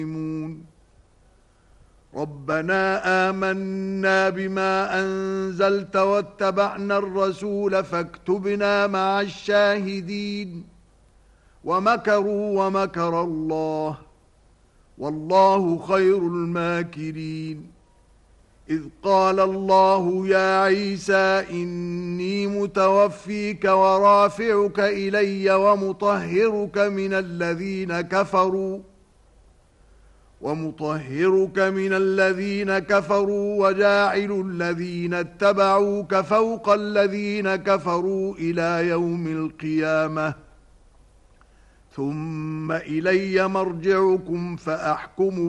ربنا آمنا بما أنزلت واتبعنا الرسول فاكتبنا مع الشاهدين ومكروا ومكر الله والله خير الماكرين إذ قال الله يا عيسى إني متوفيك ورافعك إلي ومطهرك من الذين كفروا وجاعل الذين اتبعوك فوق الذين كفروا إلى يوم القيامة ثم إلي مرجعكم فأحكم